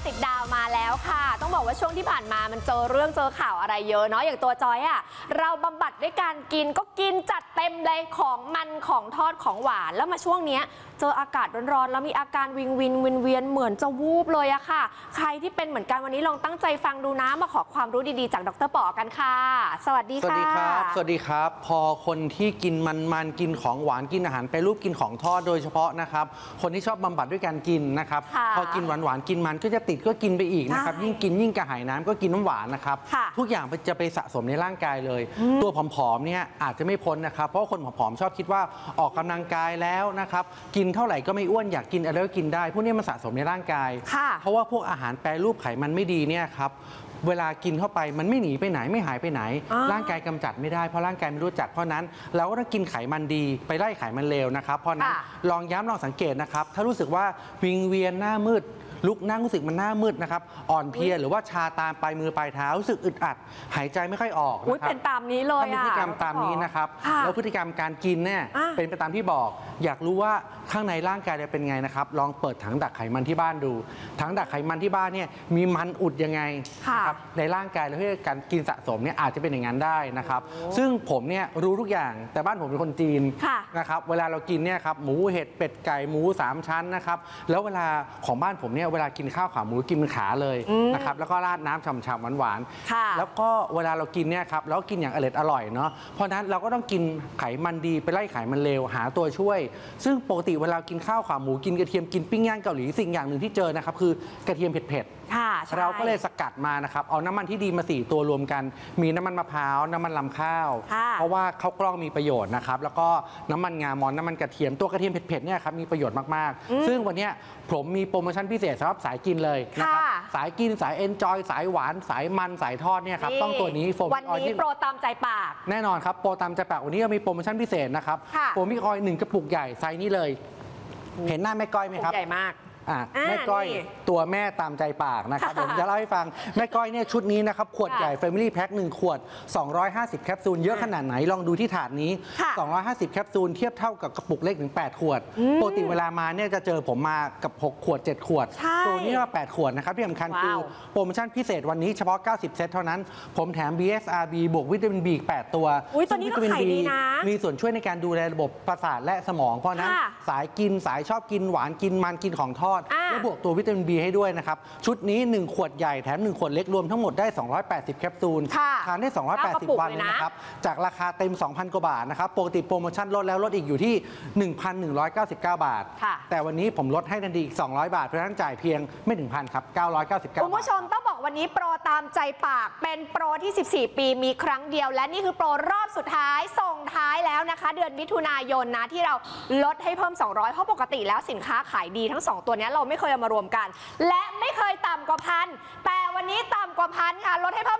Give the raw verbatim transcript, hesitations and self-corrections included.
ติดดาวมาแล้วค่ะต้องบอกว่าช่วงที่ผ่านมามันเจอเรื่องเจอข่าวอะไรเยอะเนาะอย่างตัวจอยอะเราบำบัดด้วยการกินก็กินจัดเต็มเลยของมันของทอดของหวานแล้วมาช่วงนี้เจออากาศร้อนๆแล้วมีอาการวิงวินวินเวียนเหมือนจะวูบเลยอะค่ะใครที่เป็นเหมือนกันวันนี้ลองตั้งใจฟังดูนะมาขอความรู้ดีๆจากดร.ป๋อกันค่ะสวัสดีค่ะสวัสดีครับสวัสดีครับพอคนที่กินมันมันกินของหวานกินอาหารแปรรูปกินของทอดโดยเฉพาะนะครับคนที่ชอบบำบัดด้วยการกินนะครับพอกินหวานหวานกินมันก็จะติดก็กินไปอีกนะครับยิ่งกินยิ่งกระหายน้ำก็กินน้ำหวานนะครับทุกอย่างจะไปสะสมในร่างกายเลยตัวผอมๆเนี่ยอาจจะไม่พ้นนะครับเพราะคนผอมๆชอบคิดว่าออกกำลังกายแล้วนะครับกินเท่าไหร่ก็ไม่อ้วนอยากกินอะไรก็กินได้พวกนี้มันสะสมในร่างกายเพราะว่าพวกอาหารแปรรูปไขมันไม่ดีเนี่ยครับเวลากินเข้าไปมันไม่หนีไปไหนไม่หายไปไหนร่างกายกำจัดไม่ได้เพราะร่างกายไม่รู้จักเพราะนั้นเราก็ต้องกินไขมันดีไปไล่ไขมันเลวนะครับเพราะนั้นลองย้ำลองสังเกตนะครับถ้ารู้สึกว่าวิงเวียนหน้ามืดลุกนั่งรู้สึกมันหน้ามืดนะครับอ่อนเพลียหรือว่าชาตามปลายมือปลายเท้ารู้สึกอึดอัดหายใจไม่ค่อยออกนะครับเป็นตามนี้เลยถ้าพฤติกรรมตามนี้นะครับแล้วพฤติกรรมการกินเนี่ยเป็นไปตามที่บอกอยากรู้ว่าข้างในร่างกายจะเป็นไงนะครับลองเปิดถังดักไขมันที่บ้านดูถังดักไขมันที่บ้านเนี่ยมีมันอุดยังไงนะครับในร่างกายแล้วที่การกินสะสมเนี่ยอาจจะเป็นอย่างนั้นได้นะครับซึ่งผมเนี่ยรู้ทุกอย่างแต่บ้านผมเป็นคนจีนนะครับเวลาเรากินเนี่ยครับหมูเห็ดเป็ดไก่หมูสามชั้นนะครับแล้วเวลาของบ้านผมเนี่ยเวลากินข้าวขาหมูกินเป็นขาเลยนะครับแล้วก็ราดน้ำฉ่ำๆหวานๆแล้วก็เวลาเรากินเนี่ยครับแล้วกินอย่างอร่อยอร่อยเนาะเพราะนั้นเราก็ต้องกินไขมันดีไปไล่ไขมันเลวหาตัวช่วยซึ่งปกติเวลากินข้าวขาหมูกินกระเทียมกินปิ้งย่างเกาหลีสิ่งอย่างหนึ่งที่เจอนะครับคือกระเทียมเผ็ดๆเราก็เลยสกัดมานะครับเอาน้ำมันที่ดีมาสี่ตัวรวมกันมีน้ำมันมะพร้าวน้ำมันลำข้าวเพราะว่าข้าวกล้องมีประโยชน์นะครับแล้วก็น้ำมันงามอนน้ำมันกระเทียมตัวกระเทียมเผ็ดๆเนี่ยครับมีประโยชน์มากๆซึ่งวันนี้ผมมีโปรโมชั่นพิเศษสำหรับสายกินเลยนะครับสายกินสายเอนจอยสายหวานสายมันสายทอดเนี่ยครับต้องตัวนี้โฟมิวันนี้โปรตามใจปากแน่นอนครับโปรตามใจปากวันนี้เรามีโปรโมชั่นพิเศษนะครับโฟมิออยล์หนึ่งกระปุกใหญ่ไซส์นี้เลยเห็นหน้าแม่ก้อยไหมครับใหญ่มากแม่ก้อยตัวแม่ตามใจปากนะครับผมจะเล่าให้ฟังแม่ก้อยเนี่ยชุดนี้นะครับขวดใหญ่ Family Pack หนึ่งขวดสองร้อยห้าสิบแคปซูลเยอะขนาดไหนลองดูที่ถาดนี้สองร้อยห้าสิบแคปซูลเทียบเท่ากับกระปุกเล็กถึงแปดขวดปกติเวลามาเนี่ยจะเจอผมมากับหกขวดเจ็ดขวดตัวนี้ว่าแปดขวดนะครับที่สำคัญคือโปรโมชั่นพิเศษวันนี้เฉพาะเก้าสิบเซตเท่านั้นผมแถม บี เอส อาร์ บี บวกวิตามิน B อีกแปดตัวซึ่งวิตามิน B มีส่วนช่วยในการดูแลระบบประสาทและสมองเพราะนั้นสายกินสายชอบกินหวานกินมันกินของทอดและบวกตัววิตามิน B ให้ด้วยนะครับชุดนี้หนึ่งขวดใหญ่แถมหนึ่งขวดเล็กรวมทั้งหมดได้สองร้อยแปดสิบแคปซูลทานได้สองร้อยแปดสิบวันนะครับจากราคาเต็ม สองพัน กว่าบาทนะครับปกติโปรโมชั่นลดแล้วลดอีกอยู่ที่ หนึ่งพันหนึ่งร้อยเก้าสิบเก้า บาทแต่วันนี้ผมลดให้ทันทีอีกสองร้อยบาทเพราะฉะนั้นจ่ายเพียงไม่ถึงพันครับเก้าร้อยเก้าสิบเก้าบาทคุณผู้ชมต้องบอกวันนี้โปรตามใจปากเป็นโปรที่สิบสี่ปีมีครั้งเดียวและนี่คือโปรรอบสุดท้ายส่งท้ายแล้วนะคะเดือนมิถุนายนนะที่เราลดให้เพิ่มสองร้อยเพราะปกติแล้วสินค้าขายดีทั้งสองตัวนี้เราไม่เคยเอามารวมกันและไม่เคยต่ำกว่าพันแต่วันนี้ต่ำกว่าพันค่ะลดให้เพิ่ม